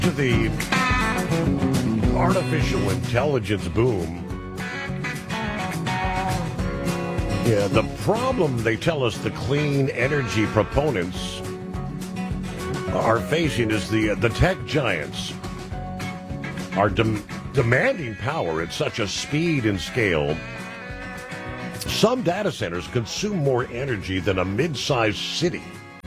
To the artificial intelligence boom. Yeah, the problem, they tell us, the clean energy proponents are facing is the tech giants are demanding power at such a speed and scale. Some data centers consume more energy than a mid-sized city.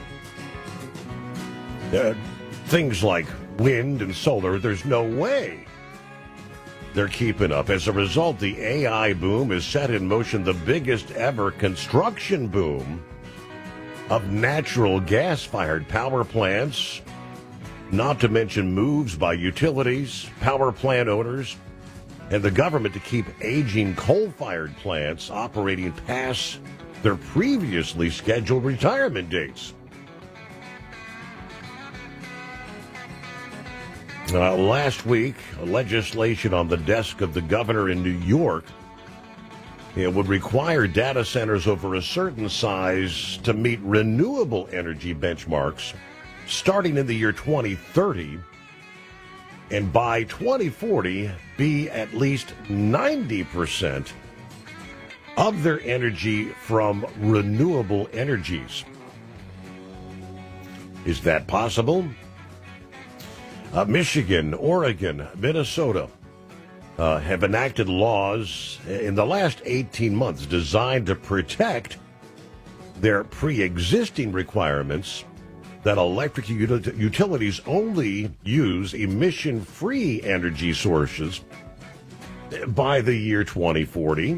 Things like wind and solar, there's no way they're keeping up. As a result, the AI boom has set in motion the biggest ever construction boom of natural gas-fired power plants, not to mention moves by utilities, power plant owners, and the government to keep aging coal-fired plants operating past their previously scheduled retirement dates. Last week, legislation on the desk of the governor in New York would require data centers over a certain size to meet renewable energy benchmarks starting in the year 2030, and by 2040 be at least 90% of their energy from renewable energies. Is that possible? Michigan, Oregon, Minnesota have enacted laws in the last 18 months designed to protect their pre-existing requirements that electric utilities only use emission-free energy sources by the year 2040.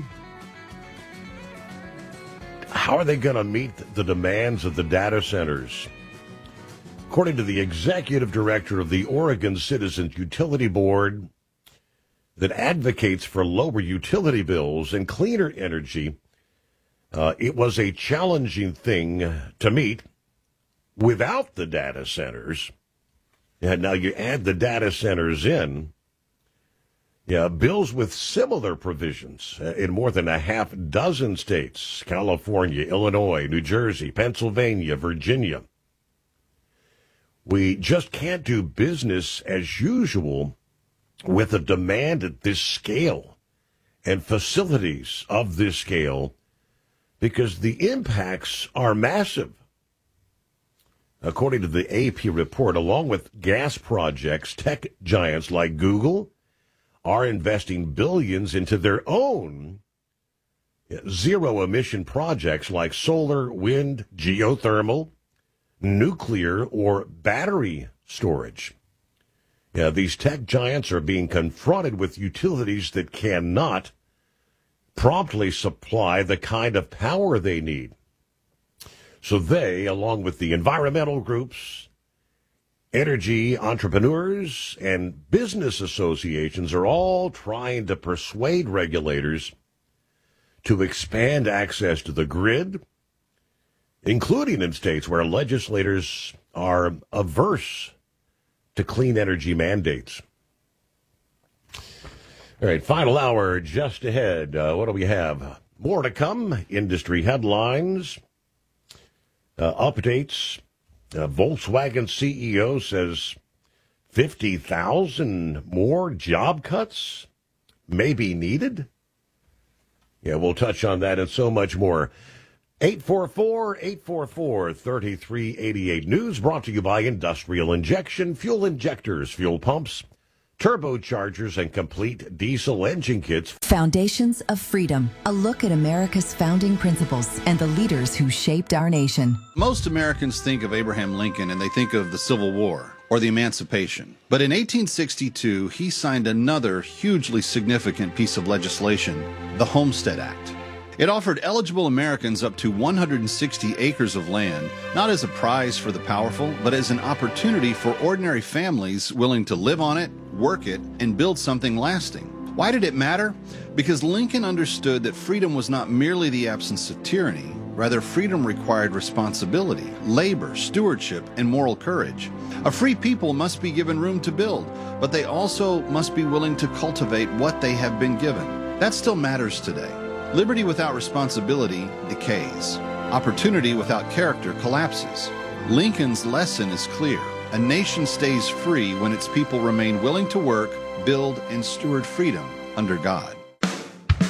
How are they going to meet the demands of the data centers? According to the executive director of the Oregon Citizens Utility Board, that advocates for lower utility bills and cleaner energy, it was a challenging thing to meet without the data centers. And now you add the data centers in. Bills with similar provisions in more than a half dozen states: California, Illinois, New Jersey, Pennsylvania, Virginia. We just can't do business as usual with a demand at this scale and facilities of this scale because the impacts are massive. According to the AP report, along with gas projects, tech giants like Google are investing billions into their own zero-emission projects like solar, wind, geothermal, nuclear, or battery storage. These tech giants are being confronted with utilities that cannot promptly supply the kind of power they need. So they, along with the environmental groups, energy entrepreneurs, and business associations, are all trying to persuade regulators to expand access to the grid, including in states where legislators are averse to clean energy mandates. All right, final hour just ahead. What do we have? More to come. Industry headlines, updates. Volkswagen CEO says 50,000 more job cuts may be needed. We'll touch on that and so much more. 844-844-3388. News brought to you by Industrial Injection, fuel injectors, fuel pumps, turbochargers, and complete diesel engine kits. Foundations of Freedom, a look at America's founding principles and the leaders who shaped our nation. Most Americans think of Abraham Lincoln and they think of the Civil War or the Emancipation. But in 1862, he signed another hugely significant piece of legislation, the Homestead Act. It offered eligible Americans up to 160 acres of land, not as a prize for the powerful, but as an opportunity for ordinary families willing to live on it, work it, and build something lasting. Why did it matter? Because Lincoln understood that freedom was not merely the absence of tyranny. Rather, freedom required responsibility, labor, stewardship, and moral courage. A free people must be given room to build, but they also must be willing to cultivate what they have been given. That still matters today. Liberty without responsibility decays. Opportunity without character collapses. Lincoln's lesson is clear. A nation stays free when its people remain willing to work, build, and steward freedom under God.